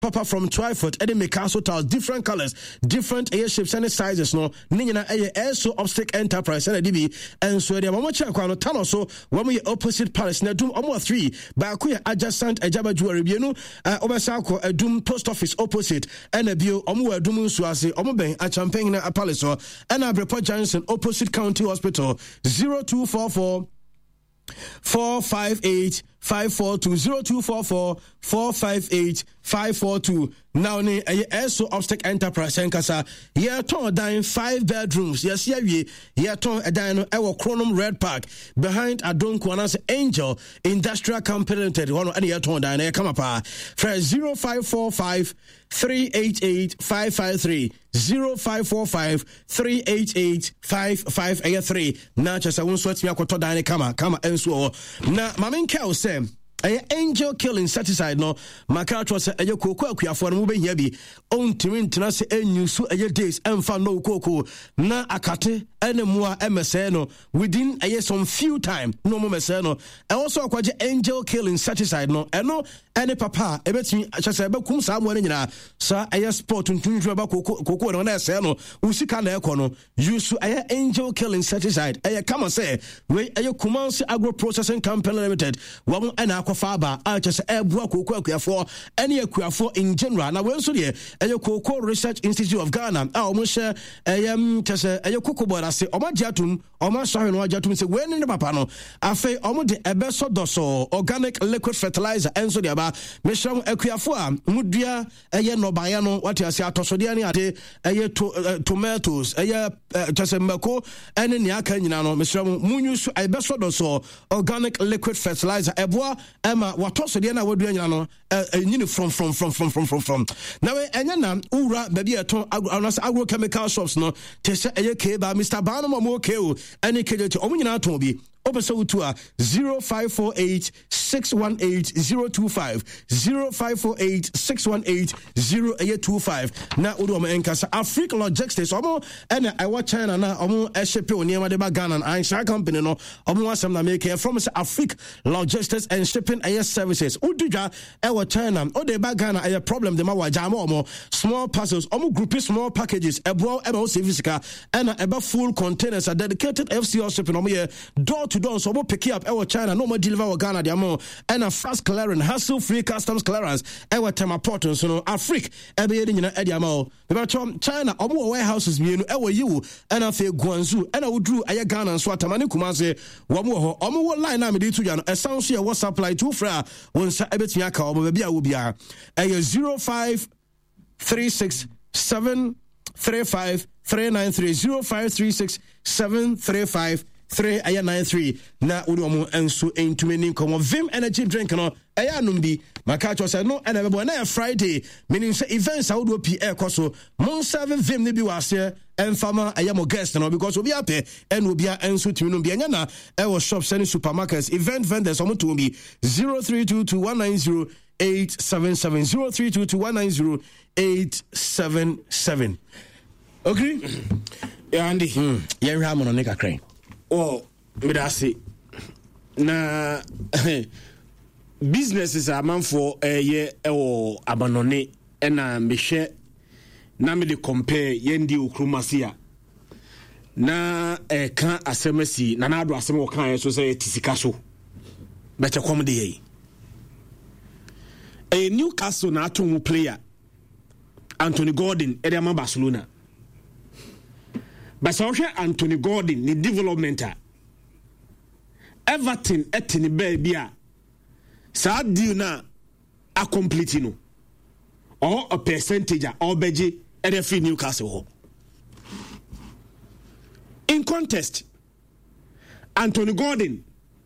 Papa from Twyford, Eddie Mikaso tiles, different colors, different air shapes and sizes. No, Nina air so obstacle enterprise and DB, and so the Mama Chakwano Tano. So when we opposite Palace, Nadum Omo 3, Bakuya adjacent Ejaba Jewelry, Obasako, a Doom post office opposite, and a Bio Omu Dumu Suasi, Omoben, a Champagne, a Palace, and a Report Johnson opposite County Hospital 0244 458 542 0244 458 542. Now ne so obstacle enterprise enkasa ye ton dan 5 bedrooms. Yes ye ton dan no ewo Chronom Red Park behind Adonko Anas Angel Industrial Company Limited. One and ye ton dan e come pa. Fresh 0545 388 553 0545 388 553. Na chesa won so atimi akoto dan kama enso na mamen kel say angel killing satisfied no makato say eje koko akuafo no be hia bi ontimi ntena se enyusu eje days emfa no koko na akate ene mua emese no within some few time no mo mese no e also akwaje angel killing satisfied no eno ene papa ebetimi achese ebekum sa mo nyina sa sport tuntunju ba koko no na ese no usika na ekọ no yusu angel killing satisfied kama say we Kumansi Agro Processing Company Limited wamo ena Faba, Arches, Ebua, Koko, Kuafo, any Kuafo in general. Now, when so dear, a Koko Research Institute of Ghana, almost a Tessa, a Koko Borasi, Oma Jatum, Oma Sarin, Jatum, say, when in the Papano, I say, Omo de Ebeso Doso, organic liquid fertilizer, and so deaba, Misham Equiafua, Mudia, a no Bayano, what you say, Tosodiani, a tomatoes, a Tassemako, and in Yakanino, Misham Munus, Ebeso Doso, organic liquid fertilizer, Ebua. Emma, what also the other would be from. Now, Enyana, Ura, baby, at agrochemical shops, no, Tessa, by Mr. Barnum or Mokeo, any K to Omina Toby. Opeso to 0548 618 025 0548 618 0825. Now, Udoma Enkasa, African Logistics, Omo, and I watch China now, Omo, SHP, near the Bagan and Aisha Company, no, Omo, some American from African Logistics and Shipping AS Services. Uduja, our China, or the Bagana, a problem, the Mawa Jamo, small parcels, Omo groupie small packages, a bro, about Civica, and about full containers are dedicated FCO shipping on here, door to door, so we'll pick up our China, no more deliver our Ghana, diamo, and a fast clearance, hassle-free customs clearance, our tema portals, so no, Africa, every year in Ediamo. About China, our warehouses, me, our you, and I feel Guangzhou, and I would do a Ghana and Swatamani Kumase, one more, or line, I'm to Jan, a sound here, what's up, like 2 fra, once I bet me a car, maybe I will be a 0536 735 393 0536 735 393 na udomo enso entumeni komo Vim energy drink no eya numbi makacho say no and everybody na Friday meaning say events a wodo pi ekoso mon serve Vim ne bi wase enfama eya mo guest no because obi ape en obi enso tumi no bi enya na e wo shops and supermarkets event vendors omo to bi 0322190877 0322190877. Okay? Yeah, Andy. Yeah, we have on a crane. Oh, me da say na businesses are man for a year or abandone na me share na me de compare yendi okrumasia na kan asemasi na na do asem wo kan so say tisika so better come dey a Newcastle na atom player Anthony Gordon e dey Barcelona. But so Anthony Gordon the development Everton etini baby a sa deal na a complete no or a percentage or beje e Newcastle. In contest Anthony Gordon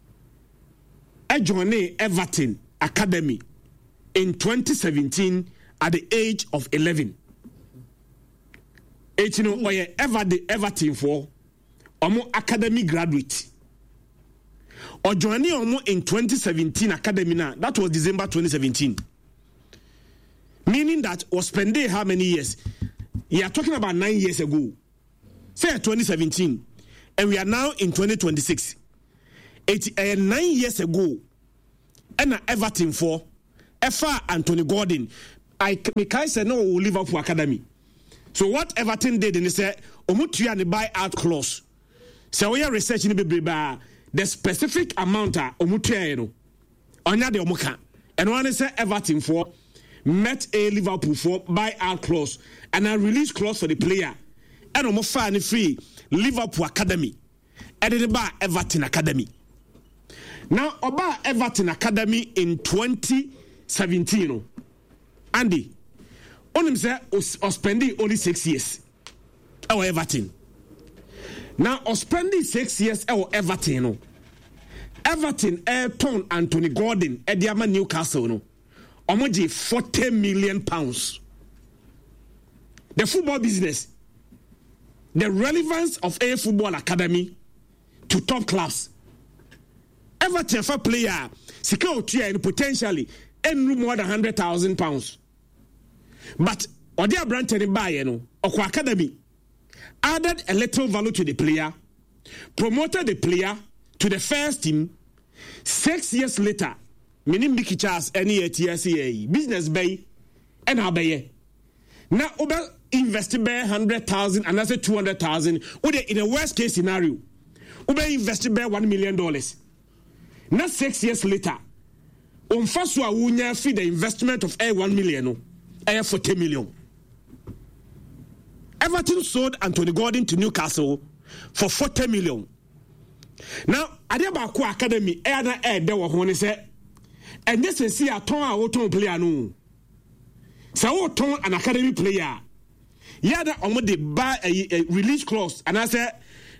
joined Everton Academy in 2017 at the age of 11. You know, why ever the Everton for omo academy graduate or joining omo in 2017 academy now, that was December 2017, meaning that was spending how many years? You are talking about 9 years ago, say 2017, and we are now in 2026. 9 years ago and Everton for Anthony Gordon I said no Liverpool Academy. So what Everton did, and they said, Omutu and the buy-out clause. So we are researching the specific amount of Omutu Onya de Omuka. And one is Everton for met a Liverpool for buy-out clause and a release clause for the player. And Omofa and free Liverpool Academy. And the bar Everton Academy. Now, about Everton Academy in 2017, Andy, on him say, spending only 6 years. Our Everton. Now, spending 6 years, our Everton. Everton, Ayrton, Anthony Gordon, Ediama Newcastle, no. Omoji £40 million. The football business, the relevance of a football academy to top class. Everton for player, security and potentially earn more than £100,000. But Odia Branton buy or academy added a little value to the player, promoted the player to the first team. 6 years later, meaning Mickey Charles any TSA business bay and Abaye. Now over invest by 100,000 and that's 200,000. In a worst case scenario, over invest by $1 million. Now 6 years later, on first one wunya feed the investment of $1 million, $40 million. Everton sold Anthony Gordon to Newcastle for $40 million. Now, Adebako Academy, there were one say, and this is see a ton player no. So ton an academy player. Yada the buy a release clause, and I said,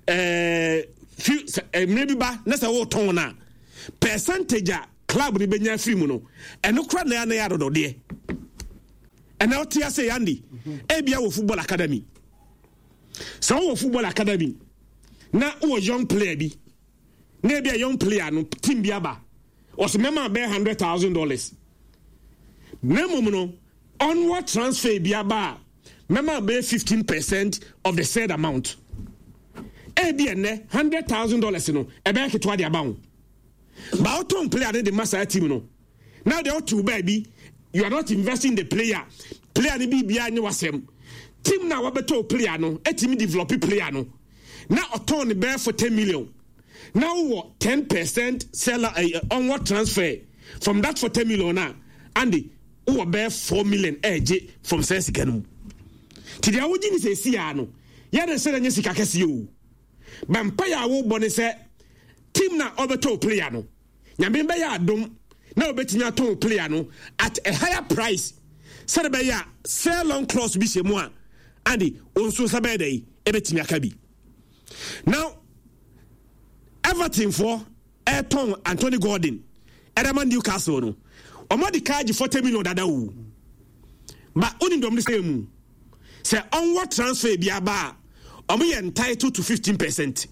maybe ba nasa ton na percentage club ni benya free mu no eno kra na ya do de and now tia say Andy ebia wo football academy so wo football academy na wo young player bi na ebia young player no team bi aba o se mema be $100,000 na mo no onward transfer bi aba mema be 15% of the said amount ebia ne $100,000 no ebe ketwa de aba but auto player the master team no. Now they ought to baby. You are not investing in the player. Player ni be any wasem. Team now wabeto player no. A team develop player no. Now auto the bear for 10 million. Now what 10% seller onward transfer from that for 10 million now. Andy who bear 4 million AJ from Sensikanu. Today I would say Siano. Ya the said Jessica Cassio. Vampire wo bonese. Team na obeto player no. Nyame be ya dom na obetinya ton player no at a higher price. Said be ya sell on clause bi shemu a andi onso sabe dey ebetimi aka bi. Now Everton for Ayrton Anthony Gordon Edema Newcastle no. Omo di charge $40 million dada wo. But oni dom say mu. Say onward transfer bi aba omo ye entitled to 15%.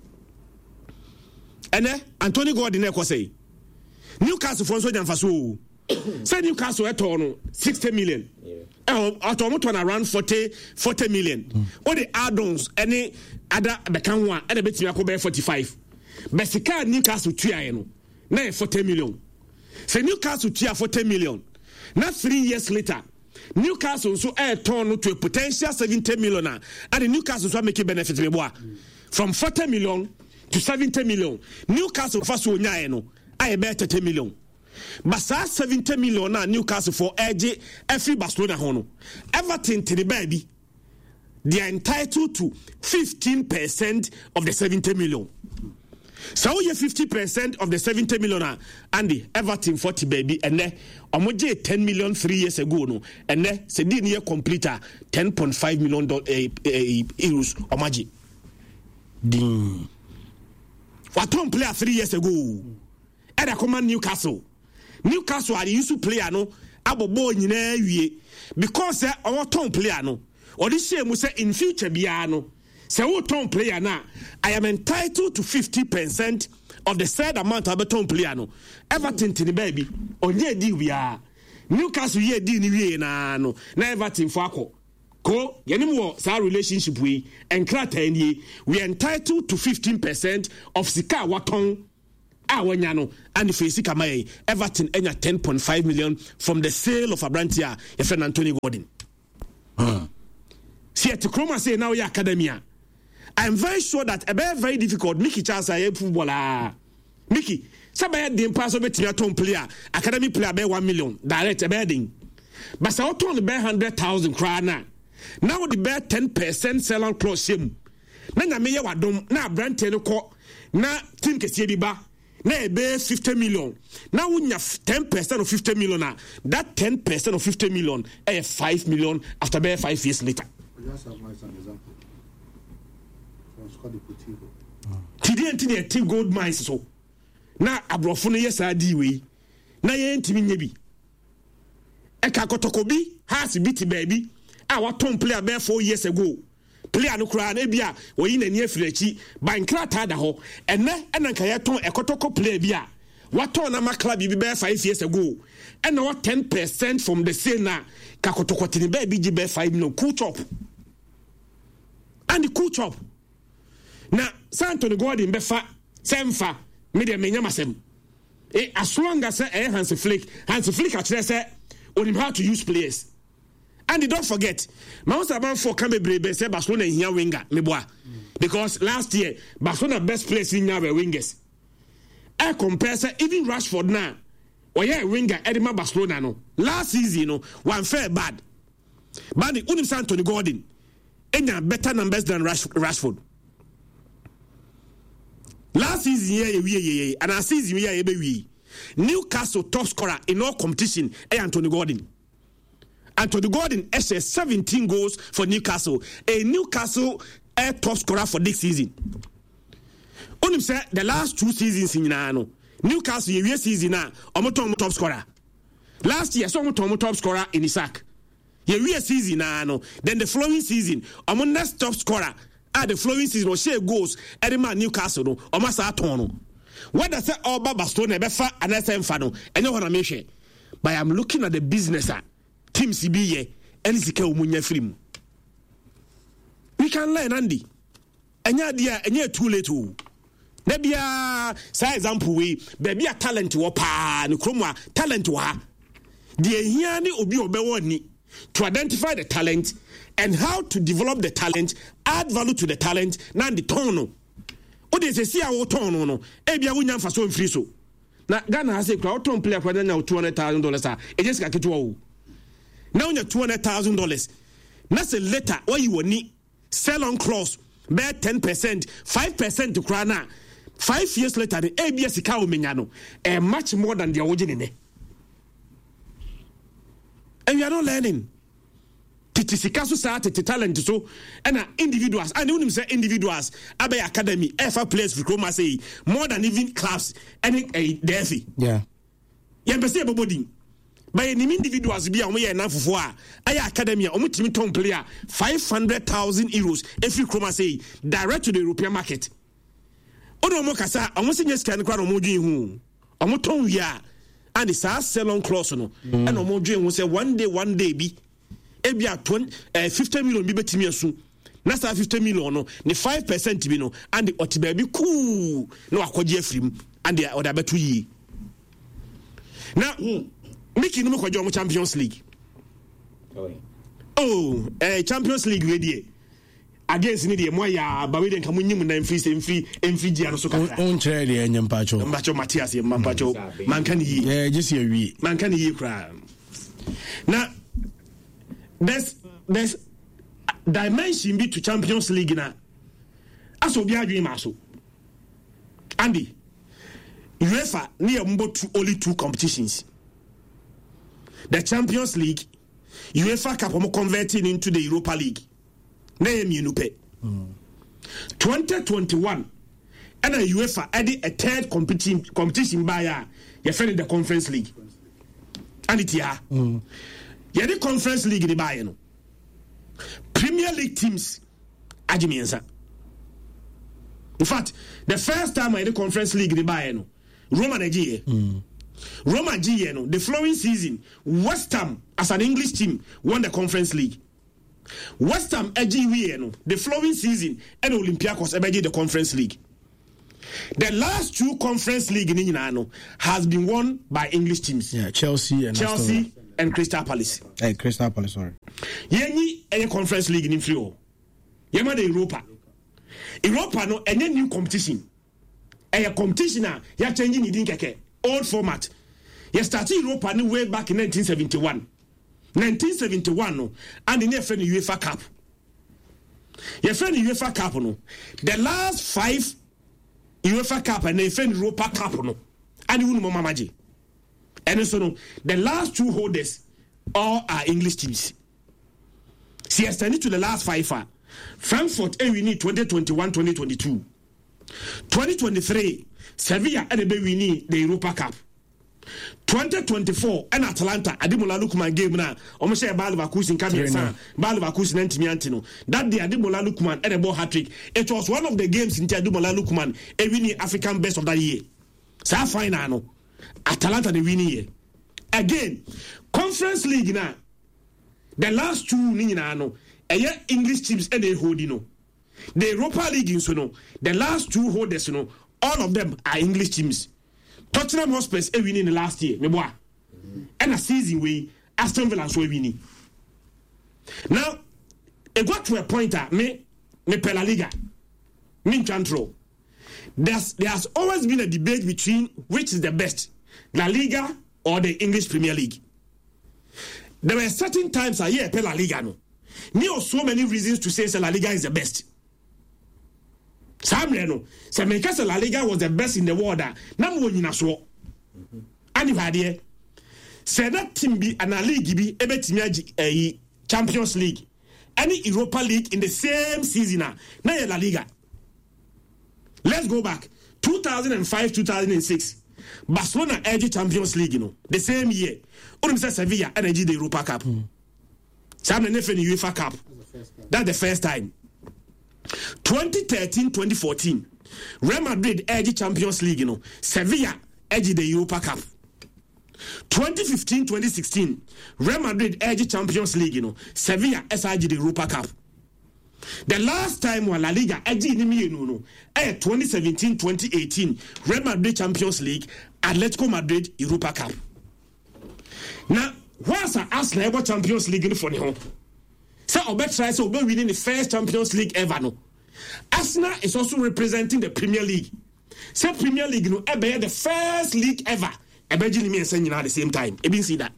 And Anthony Gordon say Newcastle for so faso say Newcastle eto 60 million. Automoto around 40 million. All the add-ons any other bekan one and betimi akobe 45. But sika Newcastle tua no na 40 million. Say Newcastle tua 40 million. Now 3 years later Newcastle so turn to a potential 70 million and the Newcastle so make benefit from 40 million to 70 million. Newcastle first will no I bet 30 million. But 70 million na Newcastle for AJ every Barcelona hono. Everton to the baby. They are entitled to 15% of the 70 million. So you 50% of the 70 million and the Everton 40 baby and then omoje 10 million 3 years ago no and then se di near completer $10.5 million euros omaji. Ding. What one player 3 years ago? And I command Newcastle. Newcastle are used to play no abobo nyina wie because our ton player no or this say say in future biano say what ton player na I am entitled to 50% of the said amount of ton player no Everton to the baby onye di we are Newcastle ye di ni wie na no na Everton for akọ ko yenim wo sa relationship we and krata we are entitled to 15% of sika waton Wanyano and Facey Kamae, Everton enya 10.5 million from the sale of Abrantia, your friend Anthony Gordon. See, at Chroma say now your academia. I'm very sure that a very difficult. Mickey Charles, I footballer. Mickey, somebody didn't pass over to your town player, academy player, by 1 million, direct a bedding. But so on the bear 100,000 krana. Now the bear 10% sell on close him. Nana me ya wadom na Abrantia no ko na team kesi biba. Na be 50 million. Now when you have 10% of 50 million, that 10% of 50 million is 5 million after 5 years later. Just have an example. Today, team gold mines so. Na abrofo no yes adi we. Na ye ntimi nya bi. Eka kotokobi has beat baby. Waton player be 4 years ago. Player no kura na bia oyi na ni afirachi bankrata da ho ene enanka ye ton ekotoko player bia waton na makla bi be 5 years ago ene what 10% from the sale na kakotoko tini be gi be 5 million cool chop and the cool chop na Anthony Gordon be fa semfa me de menya masem as long as Hansi Flick actually say on how to use players. And don't forget, Mount Aban for Cambebre say Barcelona here winger, because last year Barcelona best players in now were wingers. I compare even Rashford now, or yeah winger Edema Barcelona no. Last season no one fair bad. But the Unim Anthony Gordon, any better numbers than Rashford. Last season yeah, and our season yeah Newcastle top scorer in all competition Anthony Gordon. Anthony Gordon has 17 goals for Newcastle. A Newcastle top scorer for this season. Only say the last 2 seasons in Newcastle year season omoto top scorer. Last year so omoto top scorer in Isaac. Year season then the following season next top scorer the following season share goals Edema Newcastle no omasa atono. What does say Oba Barcelona befa anasa mfa and you wanna make but I'm looking at the business Team CBA and Sika Umunya film. We can learn Andy. Enya dia enya too late o. Na bia say example we baby a talent wo pa no kromwa talent wa. The here ni obi obewo ni to identify the talent and how to develop the talent, add value to the talent, na the tono. O de se si a wo tono no. E bia wunya mfa so mfiri so. Na Ghana has a crowd ton player kwa na $200,000 e just ka keto wo. Now you're $200,000. That's a letter where you will need sell on clause, bear 10%, 5% to Krana. 5 years later, the ABS Kao Mignano, and much more than the original. And you are not learning. Titisika society, talent so, and individuals, I don't even say individuals, Abbey Academy, FA players for Chroma say more than even clubs, any Defi. Yeah. Yambase body. By any individuals be on enough for Aya Academy, Omutimi Tom player, 500,000 euros every Chroma say direct to the European market. Odo Mokasa, almost in your scan crown Omoji who Omoton ya and the SARS salon clause no, and Omoji will say one day be Ebia 50 million be betimi soon. Nasa 50 million no, the 5% be no, and the Otibaby cool no Akoji film and the other better ye. Now Mickey no kwa jomo Champions League. Champions League ready. Against ni de moya ba we den ka munyim na mfi gia no so kaka. On trade de enyem pacho. Mbacho Matias Mampacho. Man kan yi. Yeah, just here we. Man kan yi kra. Now there's dimension be to Champions League na. Aso bi adwen maso. Andy. UEFA near only 2 competitions. The Champions League, UEFA Cup converting into the Europa League. Name you pay. 2021, and a UEFA added a third competition by your friend in the Conference League. And it yeah. Yeah, the Conference League in the Bayern. Premier League teams, Ajimiensa. In fact, the first time I had the Conference League in the Bayern, Roma Nigeria. Roma G, the following season, West Ham, as an English team, won the Conference League. West Ham, the following season, and Olympiacos, the Conference League. The last 2 Conference League in Inano has been won by English teams. Yeah, Chelsea and Crystal Palace. Crystal Palace, sorry. Yenyi a Conference League in Frio. Yema de Europa. Europa no any new competition. A competition ya changing in keke. Old format. You started Europa new way back in 1971. 1971 no, and in your friend UEFA Cup. Your friend UEFA Cup no. The last 5 UEFA Cup and your friend Europa Cup no. And you know Mama G. And so no, the last 2 holders all are English teams. See, extended to the last 5 Frankfurt we need 2021-2022. 2023 Sevilla and we need the Europa Cup. 2024 and Atalanta Ademola Lookman game na almost say Bayer Leverkusen Kamisa Bayer Leverkusen Antimiantino that day Ademola Lookman and a ball hat-trick. It was one of the games in Ademola Lookman winning African best of that year. So final no Atalanta the winning year. Again, Conference League na the last 2 ni na no English teams and they hold no. The Europa League in so no the last 2 holders no all of them are English teams. Tottenham Hotspur winning the last year, and a season way Aston Villa so winning. Now, it got to a point that me per La Liga, me control. There has always been a debate between which is the best, La Liga or the English Premier League. There were certain times a year per La Liga no. Me have so many reasons to say La Liga is the best. Sam Reno, Sameka La Liga was the best in the world. Namu nyina so. Ani hade. Say that team be an league be ebetimi Champions League. Any Europa League in the same season na La Liga. Let's go back. 2005-2006. Barcelona edge Champions League, the same year. Say Sevilla edge the Europa Cup. Sam Reno the UEFA Cup. That's the first time. 2013-2014, Real Madrid edge Champions League, Sevilla edge the Europa Cup. 2015-2016, Real Madrid edge Champions League, Sevilla edge the Europa Cup. The last time when La Liga edge in 2017-2018, Real Madrid Champions League, Atletico Madrid Europa Cup. Now, what's the Arsenal Champions League for you? So Obet tries to be winning the first Champions League ever. No, Arsenal is also representing the Premier League. So Premier League no ebe the first league ever. Ebe Jimmy and Senna at the same time. You been see that.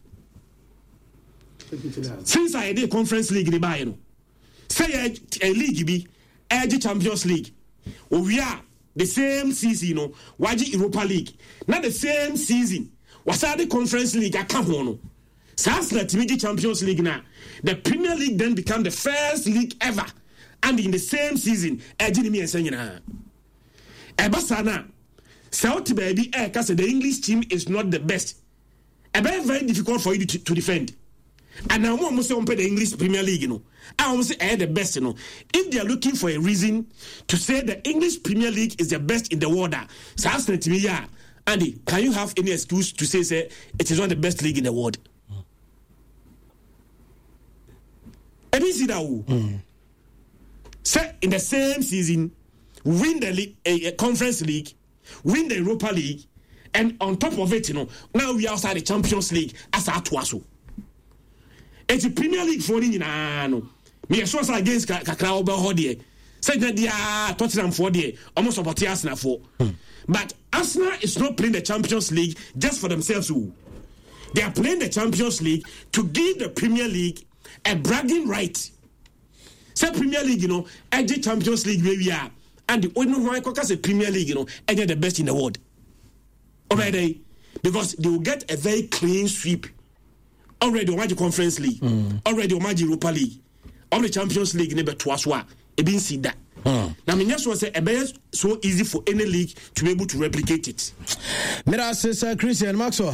Since I did Conference League the buy no. Say a league be edge Champions League. We are the same season no. Waji Europa League. Not the same season. Wasa the Conference League akaho no. Arsenal Timigi Champions League now. The Premier League then became the first league ever, and in the same season, Ejinimi and Senyana. Ebasana, South baby, because the English team is not the best. Very difficult for you to defend. And now I'm say the English Premier League, I almost say the best, If they are looking for a reason to say the English Premier League is the best in the world, Arsenal Timigi, Andy, can you have any excuse to say it is not the best league in the world? See that say in the same season, win the Conference League, win the Europa League, and on top of it, now we are outside the Champions League as a twaso. It's a Premier League for me. Me so against Kakra Oba Hodie. Say that they are Tottenham for the almost about Arsenal for. But Arsenal is not playing the Champions League just for themselves. They are playing the Champions League to give the Premier League a bragging right. Say Premier League, edge Champions League where we are, and the only one who say Premier League, edge the best in the world. Already, because they will get a very clean sweep. Already, on the Conference League, already on the Europa League, on the Champions League, never twice. It been see that. Now, I mean, just was so easy for any league to be able to replicate it. Mira says Christian Maxwell,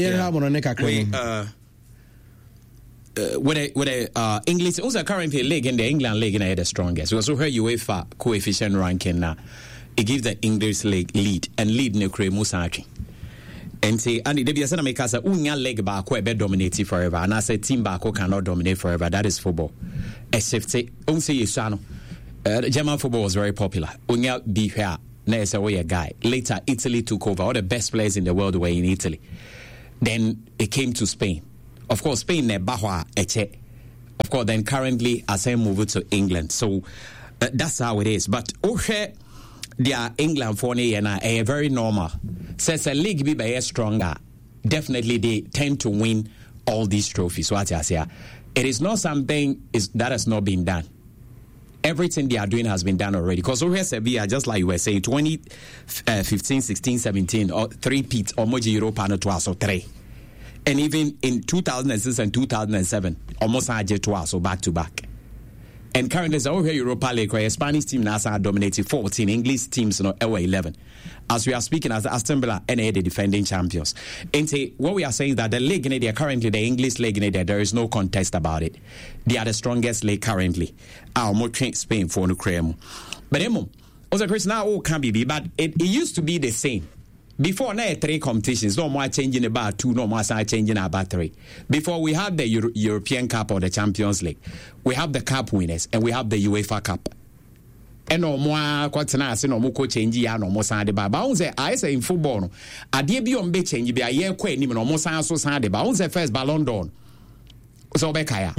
with a English, also currently league in the England league is the strongest. We also heard UEFA coefficient ranking now. It gives the English league lead and lead no create Musaki. And say, and the Debbie make us a unya leg back where be dominated forever. And I say team back cannot dominate forever. That is football. Except say, German football was very popular. Unya be here na say we a guy. Later, Italy took over. All the best players in the world were in Italy. Then it came to Spain. Of course, Spain ne bahwa eche. Of course, then currently as I move to England. So that's how it is. But okay, their England for ne a very normal. Says a league be by stronger. Definitely they tend to win all these trophies. What I say, it is not something that has not been done. Everything they are doing has been done already. Because over here, Sevilla, just like you were saying, 2015, 16, 17, or 3-peat, or Moji Europa, no twice, or 3. And even in 2006 and 2007, almost twice, so back to back. And currently, over here, Europa League, where Spanish team now are dominating 14, English teams, 11. As we are speaking, as Aston Villa and the defending champions. And what we are saying is that the league in there, currently the English league in there is no contest about it. They are the strongest league currently. Our more Spain for the cream. But also Chris now all can be, but it used to be the same. Before now 3 competitions, no more changing about 2, no more changing about 3. Before we have the European Cup or the Champions League, we have the Cup winners and we have the UEFA Cup. And no more quite no more change ya no more side ba. But I say in football no, ade bi on be change bi aye kwa ni no more so side ba. On say first Ballon d'Or. So be kaya.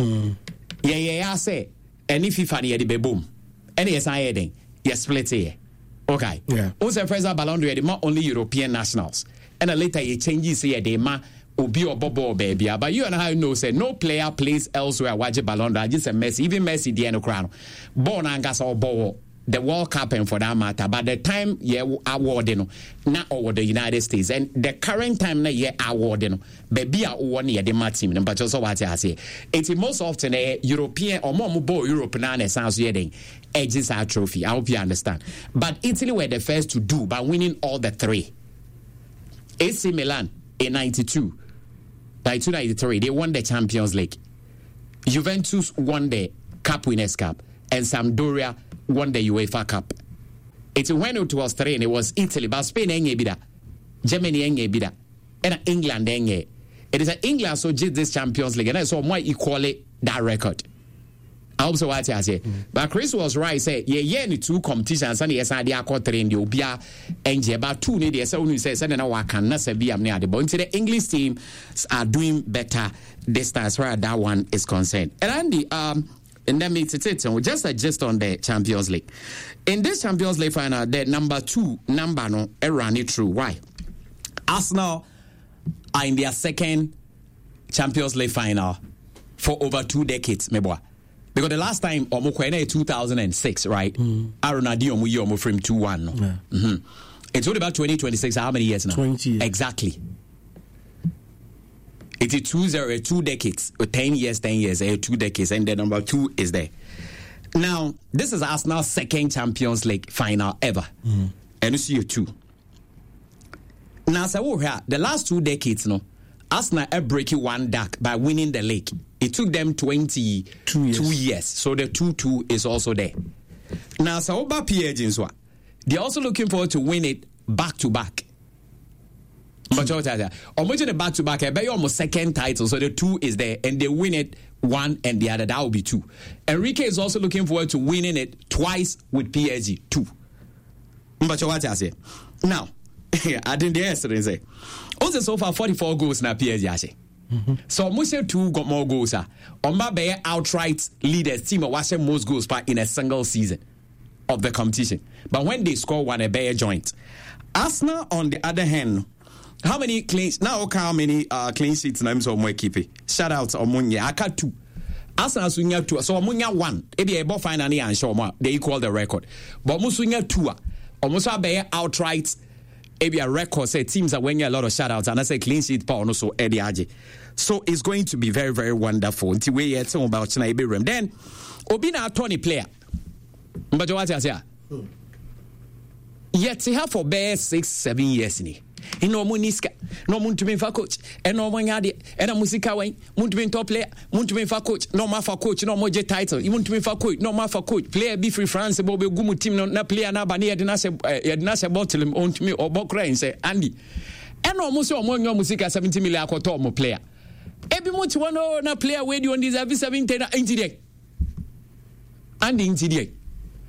Yeah say any FIFA ni de be boom. Any yes I den. Yes split here. Okay. Yeah. On say first Ballon d'Or ma only European nationals. And then later you change say de ma obi obobo baby. But you and I know say no player plays elsewhere watch Ballon d'Or. Just a Messi, even Messi the no crown. Born angas or bow. The World Cup and for that matter, but the time awarding not over the United States and the current time na awarding baby award near the team but also what I say it's most often a European or more Europe na sounds yeding edges our trophy. I hope you understand. But Italy were the first to do by winning all the 3. AC Milan in 92-93 they won the Champions League. Juventus won the Cup Winners' Cup and Sampdoria won the UEFA Cup. It's when it was 3 and it was Italy, but Spain ain't bida, Germany ain't bida, and England ain't. It is England so did this Champions League, and I saw more equally that record. I hope so what I say. But Chris was right. Say ni 2 competitions and yes, I did 3 in the Obia and about 2 need yes. Only say send na can not be am near the but the English team are doing better this time as far as that one is concerned. And Andy, and then it's just a gist on the Champions League. In this Champions League final, the number 2 number no ran it through. Why? Arsenal are in their 2nd Champions League final for over 2 decades, meboa. Because the last time Omokwene 2006, right? Ronaldinho Muyomo from 2-1. No? Yeah. Mm-hmm. It's all about 2026. How many years now? 20 years. Exactly. It is 2 decades, 10 years, 2 decades, and the number 2 is there. Now, this is Arsenal's 2nd Champions League final ever. And you see 2. Now, so the last 2 decades, no, Arsenal are breaking one duck by winning the league. It took them 22 years. So the 2-2 is also there. Now, so about PSG, they're also looking forward to win it back to back. But almost the back to back, I bet almost 2nd title. So the 2 is there, and they win it 1 and the other. That will be 2. Enrique is also looking forward to winning it twice with PSG 2. But what I say now, I didn't yesterday say also so far 44 goals na PSG. I say. So almost 2 got more goals. Omba be outright leaders team was most goals in a single season of the competition. But when they score 1, a bear joint. Arsenal on the other hand. How many clean sheets names or more keeping? Shout out to Omunya. I got 2. Arsenal swing 2. So Omunya 1. Maybe a ball finally and show more. They equal the record. But Musunya 2. Almost a bear outright. Maybe a record say teams are winning a lot of shout outs and I say clean sheet power also Eddie Aje. So it's going to be very, very wonderful. Until we hear some about China room. Then Obina 20 player. But what I say? Yet he have for bear 6-7 years in it. No muniska, no muntumin for coach, and no one yadi, and a musica way, muntumin top player, muntumin for coach, no more for coach, no more jet title, you muntumin for coach, no more for coach, player be free France, Bobby Gumu team, no player Nabani, Ednasa bottle on to me or Bokra and say, Andy. And almost among your musica 70 million more player. Every much one no player where you on this every 17 incident. And incident.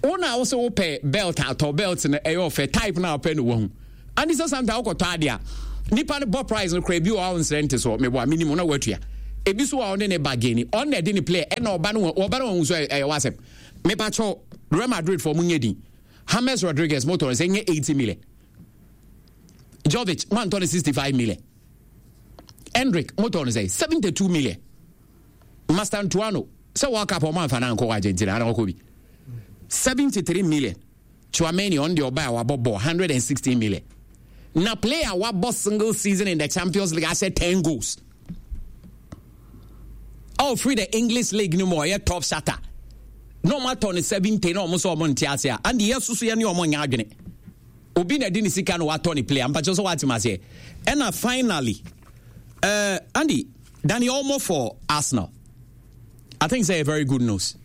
Ona also pay belt out or belts in a offer type now pen one. And this is something I got idea. Nippon Bob Price no crave you own sentence or maybe minimum no word here. A bisu on any bargain on the didn't play and no ban or baron was a Mepacho Real Madrid for Munyedi. James Rodriguez motor is 80 million. Jovic, 165 million. Hendrick, motor is 72 million. Master Antuano, so walk up on man for Argentina, I don't know. 73 million. Chouameni on the buy our bobo 160 million. Now play our boss single season in the Champions League. I said 10 goals. Oh, free the English League no more. Yeah, top shatter. No matter on 17 almost all Montiasia. And the years so any or money agony. Obina didn't see can what Tony play. But just what you say. And finally, Andy, Danny Olmo for Arsenal. I think it's a very good news.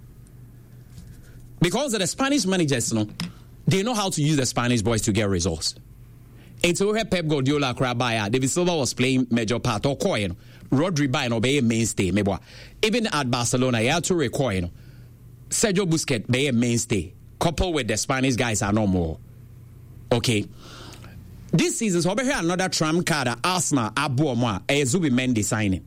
Because the Spanish managers, they know how to use the Spanish boys to get results. And so Pep Guardiola Krabaya, David Silva was playing major part or coin. Rodri by no be a mainstay. Even at Barcelona, he had to require Sergio Busquets be a mainstay. Coupled with the Spanish guys are no more. Okay. This season, so over here another tram card at Arsenal, Abuoma, a Zubimendi signing.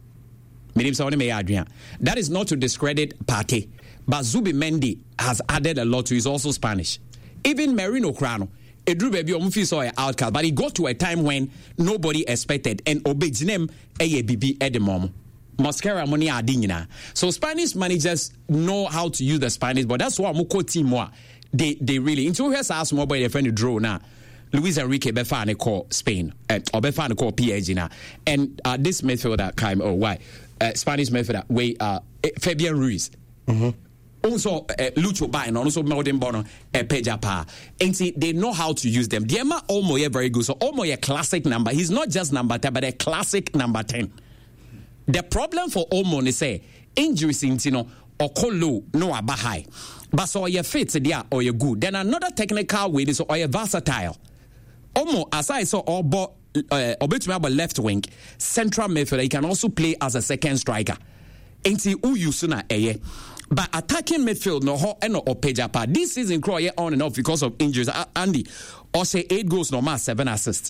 That is not to discredit Partey, but Zubimendi has added a lot to. He's also Spanish. Even Merino Crano, a Drew baby saw an outcast, but he got to a time when nobody expected, and Obejinem AABB at the moment. Mascara money adinina. So Spanish managers know how to use the Spanish, but that's why Muko team they really into here as more by the friend draw now. Luis Enrique Befane call Spain or Befane call PSG now. And this midfielder came why Spanish midfielder Fabian Ruiz. Also Lucho Bain, also Melvin Bono, Pejapa. And see, they know how to use them. Diema Olmo very good. So Olmo a classic number. He's not just number 10, but a classic number 10. The problem for Olmo is say injuries in or low, no aba high. But so you fit there or you good. Then another technical way is or you versatile. Olmo, as I saw about left wing, central midfielder, he can also play as a second striker. Enti uyusuna eye. But attacking midfield no ho eno opejapa. This season crow on and off because of injuries. Andy, or say 8 goals no more 7 assists.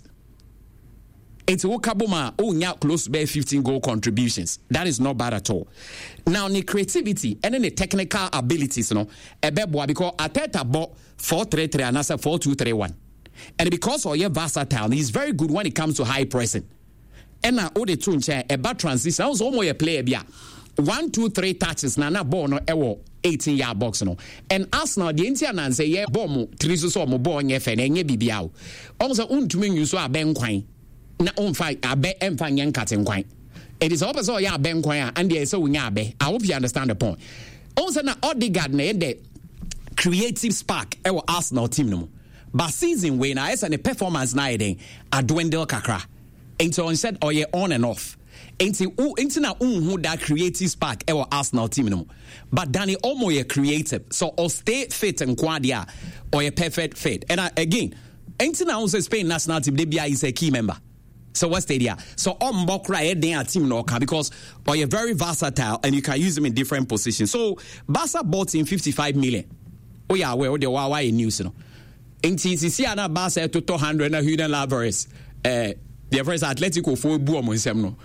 It's Okabuma nya close to 15 goal contributions. That is not bad at all. Now the creativity and then the technical abilities, ebeboa because Ateta bought 4-3-3 and that's a 4-2-3-1. And because you're versatile, he's very good when it comes to high pressing. And now all the two a bad transition. I was almost a player bia. 1, 2, 3 touches na ball no ewo 18-yard box no. And Arsenal the Indian say yeah ball mo 3 so mo ball nye fe na nye bibia o. Also untumi nyu aben kwan. Na onfa abe emfa nye nkaten kwan. It is opposite so ya aben kwan and there so nya abe. I hope you understand the point. Also na Odegaard na the creative spark ewo Arsenal team no. But season when I said the performance na den a dwindle kakra. And so said oh yeah on and off. Into na who that creative spark our Arsenal team no. But Danny Olmo ye creative. So or stay fit and quadia or a perfect fit. And again, into na also Spain national team they is a key member. So what's the idea? So Mbokra they are team no because or you're very versatile and you can use them in different positions. So Barca bought in 55 million. Oh yeah, where the why news no. Into see na Barca to 200 na Julian Alvarez. The first Atletico for Buomo nsem no.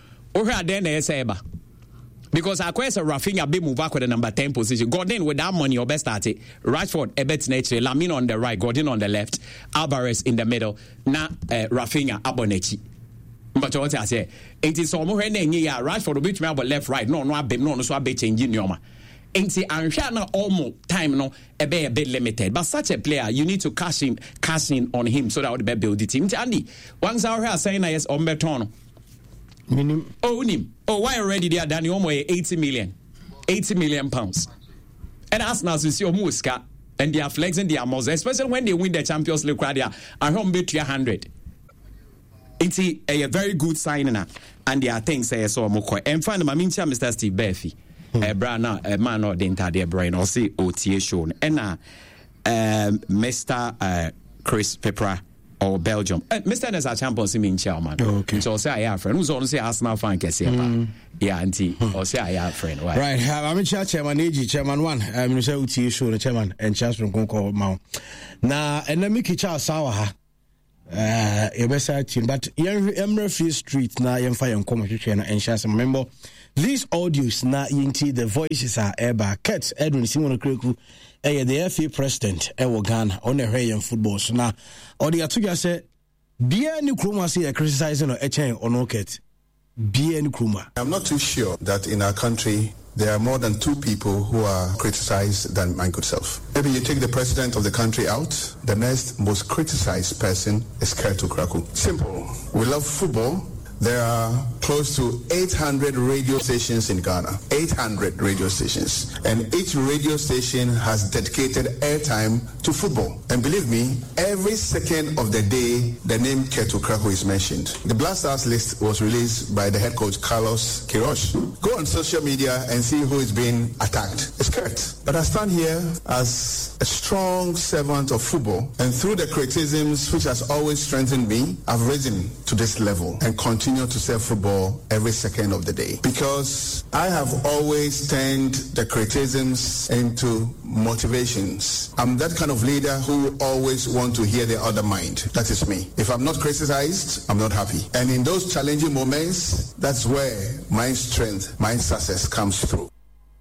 Because I quest a Rafinha be move back with the number 10 position. Gordon with that money or best started. Rashford a bit nature. Lamine on the right, Gordon on the left, Alvarez in the middle. Na Rafinha Abonechi. But what I say, it is almost Rashford will be to me left right. No, so I be changing your man. And see, I'm sure now almost time no a bit limited. But such a player, you need to cash in on him so that would be build the team. Andy, once our hair saying yes on Bertono. Why already they are done 80 million pounds. And Arsenal is see Muska and they are flexing their muscles, especially when they win the Champions League. They are home beat 100. It's a very good sign and there are things say so moko. And finally, Mr. Steve Berfi, a man or the entire brain or see OTA shown. And Mr. Chris Pepra or Belgium. Mr. Nessa Champions in Chelman. Okay. So say I have friend. Who's on say Arsenal fan can say yeah, auntie. Or say I have friend. Right. I'm chairman AG, chairman one. I'm say uti show the chairman and Charles from Concord Mount. Now and let me kitch our sour ha. Team, but Emery Street na yemfa yenkomo hwehwe na enhya remember these audios na yinti the voices are eba Kurt Edwin Simon Okreku the FA president ewo Ghana on the hwe football so na odi atoga say bia ni kroma say criticizing no echen ono Kurt bia ni kroma. I'm not too sure that in our country there are more than 2 people who are criticized than my good self. Maybe you take the president of the country out, the next most criticized person is Kurt Okraku. Simple. We love football. There are close to 800 radio stations in Ghana. 800 radio stations. And each radio station has dedicated airtime to football. And believe me, every second of the day, the name Kurt Okraku is mentioned. The Black Stars list was released by the head coach, Carlos Queiroz. Go on social media and see who is being attacked. It's Kurt. But I stand here as a strong servant of football. And through the criticisms which has always strengthened me, I've risen to this level and continue to serve football every second of the day, because I have always turned the criticisms into motivations. I'm that kind of leader who always want to hear the other mind. That is me. If I'm not criticized, I'm not happy. And in those challenging moments, that's where my strength, my success comes through.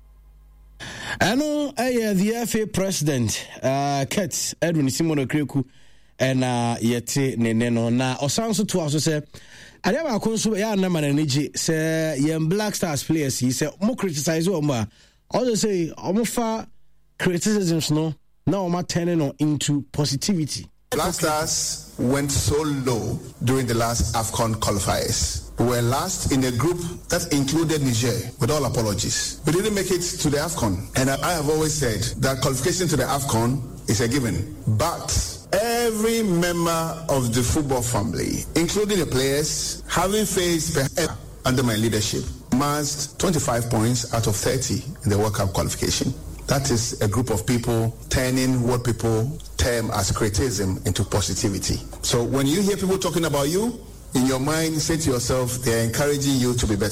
I know the FA president, Kurt Edwin Simon Okreku, and yete neneno na osanso to also say I never consume ya na manage say yem Black Stars players he say mo criticize o ma all say o fa criticisms no now o ma turning on into positivity. Black Stars went so low during the last AFCON qualifiers. We were last in a group that included Niger, with all apologies. We didn't make it to the AFCON. And I have always said that qualification to the AFCON is a given. But every member of the football family, including the players, having faced under my leadership, amassed 25 points out of 30 in the World Cup qualification. That is a group of people turning what people term as criticism into positivity. So when you hear people talking about you, in your mind, say to yourself, they're encouraging you to be better.